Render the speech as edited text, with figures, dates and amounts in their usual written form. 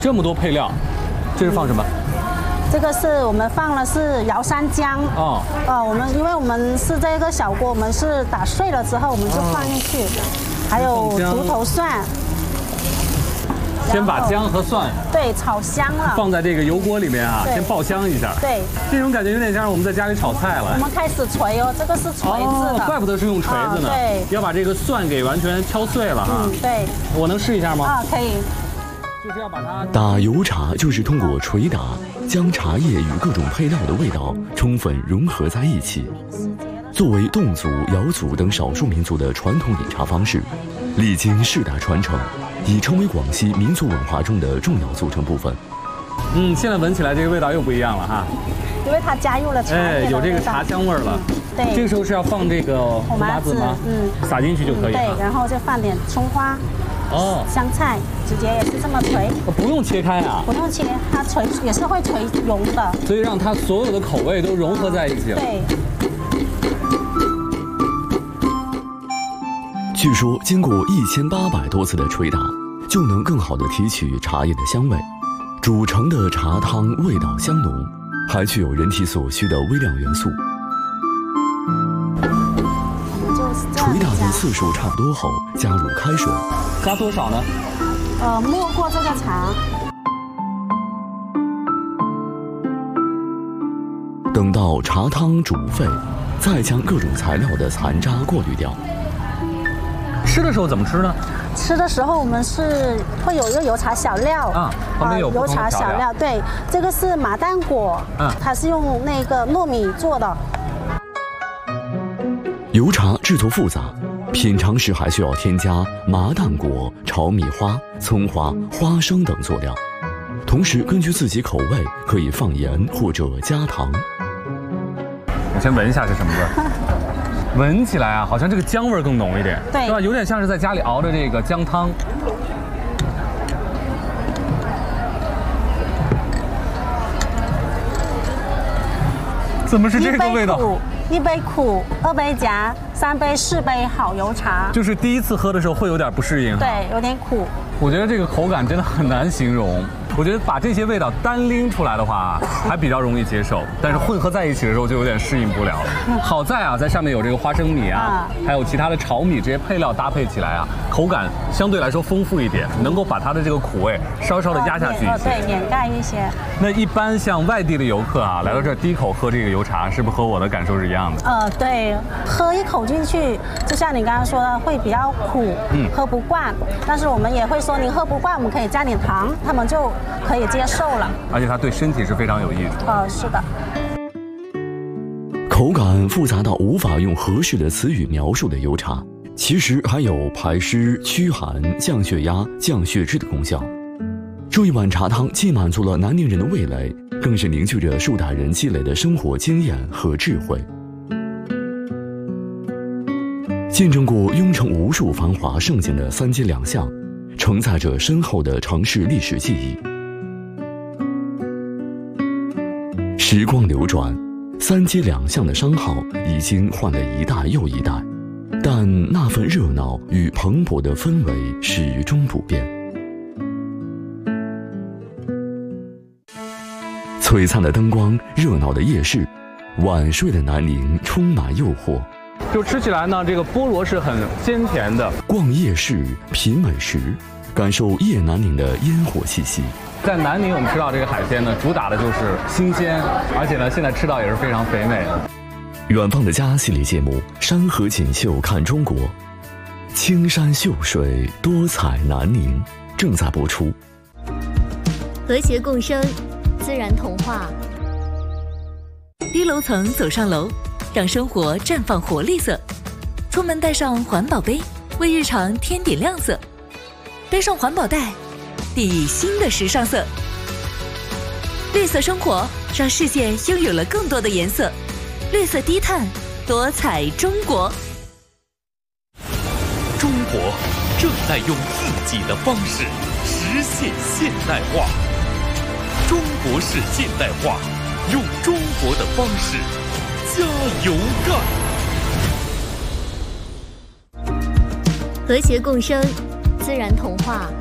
这么多配料，这是放什么？ 这个是我们放的是瑶山姜哦。 因为我们是这个小锅，我们是打碎了之后我们就放进去，还有猪头蒜。 先把姜和蒜对炒香了， 放在这个油锅里面啊，先爆香一下。 对， 这种感觉有点像我们在家里炒菜了。 我们开始锤哦，这个是锤子的， 怪不得是用锤子呢。 对， 要把这个蒜给完全敲碎了哈。 对。 我能试一下吗？ 可以。 就是要把它打油茶，就是通过捶打，将茶叶与各种配料的味道充分融合在一起。作为侗族、瑶族等少数民族的传统饮茶方式，历经世代传承，已成为广西民族文化中的重要组成部分。 现在闻起来这个味道又不一样了哈， 因为它加入了茶叶， 有这个茶香味儿了。 对， 这个时候是要放这个红麻籽吗？撒进去就可以。 对，然后就放点葱花。香菜直接也是这么捶， 不用切开啊？ 不用切，它捶也是会捶融的， 所以让它所有的口味都融合在一起了。 对。 据说经过1800多次的捶打，就能更好的提取茶叶的香味，煮成的茶汤味道香浓，还具有人体所需的微量元素。捶打的次数差不多后，加入开水。 加多少呢？ 没过这个茶。 等到茶汤煮沸，再将各种材料的残渣过滤掉。 吃的时候怎么吃呢？ 吃的时候我们是会有一个油茶小料旁边有油茶小料。对，这个是马蛋果，它是用那个糯米做的。 油茶制作复杂，品尝时还需要添加麻蛋果、炒米花、葱花、花生等佐料，同时根据自己口味可以放盐或者加糖。 我先闻一下是什么味儿。闻起来啊，好像这个姜味更浓一点， 对， 是吧？有点像是在家里熬的这个姜汤。怎么是这个味道 ？1杯苦，2杯夹，3杯4杯好油茶。 就是第一次喝的时候会有点不适应， 对，有点苦。 我觉得这个口感真的很难形容。我觉得把这些味道单拎出来的话，还比较容易接受，但是混合在一起的时候就有点适应不了了。好在啊，在上面有这个花生米啊，还有其他的炒米这些配料搭配起来啊，口感相对来说丰富一点，能够把它的这个苦味稍稍的压下去一些， 对，掩盖一些。 那一般像外地的游客啊，来到这儿第一口喝这个油茶，是不是和我的感受是一样的？ 对，喝一口进去，就像你刚刚说的，会比较苦，喝不惯。但是我们也会说，您喝不惯，我们可以加点糖，他们就可以接受了。 而且它对身体是非常有益的。是的。 口感复杂到无法用合适的词语描述的油茶，其实还有排湿、驱寒、降血压、降血脂的功效。这一碗茶汤既满足了南宁人的味蕾，更是凝聚着数代人积累的生活经验和智慧。见证过雍城无数繁华盛景的三街两巷，承载着深厚的城市历史记忆。时光流转，三街两巷的商号已经换了一代又一代，但那份热闹与蓬勃的氛围始终不变。璀璨的灯光，热闹的夜市，晚睡的南宁充满诱惑。 就吃起来呢，这个菠萝是很鲜甜的。 逛夜市，品美食，感受夜南宁的烟火气息。 在南宁，我们吃到这个海鲜呢，主打的就是新鲜，而且呢，现在吃到也是非常肥美的。 远方的家系列节目《山河锦绣看中国》，青山秀水，多彩南宁正在播出。 和谐共生，自然童话。低楼层走上楼，让生活绽放活力色。出门带上环保杯，为日常添点亮色。背上环保袋，定义新的时尚色。绿色生活，让世界拥有了更多的颜色。绿色低碳，多彩中国。 中国正在用自己的方式实现现代化。中国式现代化，用中国的方式加油干。 和谐共生，自然童话。